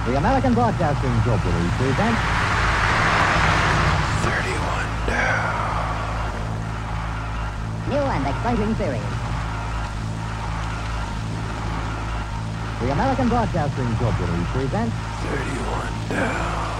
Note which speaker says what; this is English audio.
Speaker 1: The American Broadcasting Corporation presents
Speaker 2: 31 down.
Speaker 1: new and exciting series. The American Broadcasting Corporation presents
Speaker 2: 31 down.